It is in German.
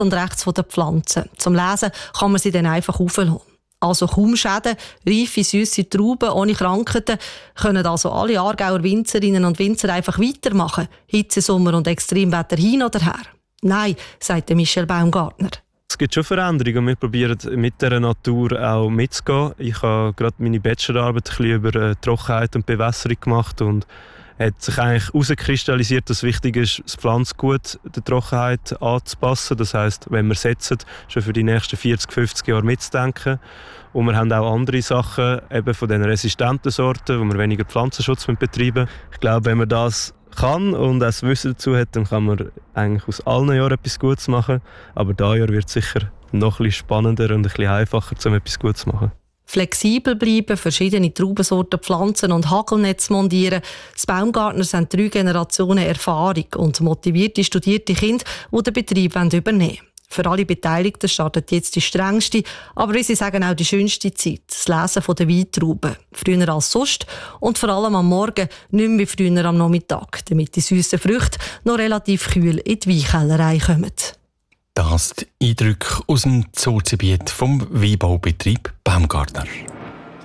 und rechts von den Pflanzen. Zum Lesen kann man sie dann einfach auflassen. Also kaum Schäden, reife, süsse Trauben ohne Krankheiten, können also alle Aargauer Winzerinnen und Winzer einfach weitermachen. Hitze, Sommer und Extremwetter hin oder her. Nein, sagt Michel Baumgartner. Es gibt schon Veränderungen und wir probieren mit der Natur auch mitzugehen. Ich habe gerade meine Bachelorarbeit ein bisschen über Trockenheit und Bewässerung gemacht und hat sich eigentlich herauskristallisiert, dass es wichtig ist, das Pflanzgut der Trockenheit anzupassen. Das heisst, wenn wir setzen, schon für die nächsten 40, 50 Jahre mitzudenken. Und wir haben auch andere Sachen eben von den resistenten Sorten, wo wir weniger Pflanzenschutz betreiben. Ich glaube, wenn man das kann und das Wissen dazu hat, dann kann man eigentlich aus allen Jahren etwas Gutes machen. Aber dieses Jahr wird es sicher noch ein bisschen spannender und ein bisschen einfacher, um etwas Gutes zu machen. Flexibel bleiben, verschiedene Traubensorten pflanzen und Hagelnetz montieren. Das Baumgartners haben 3 Generationen Erfahrung und motivierte, studierte Kinder, die den Betrieb übernehmen wollen. Für alle Beteiligten startet jetzt die strengste, aber wie sie sagen, auch die schönste Zeit, das Lesen der Weintrauben. Früher als sonst und vor allem am Morgen, nicht mehr wie früher am Nachmittag, damit die süssen Früchte noch relativ kühl in die Weinkellerei kommen. Das die Eindrücke aus dem Zoogebiet vom Weinbaubetrieb Baumgartner.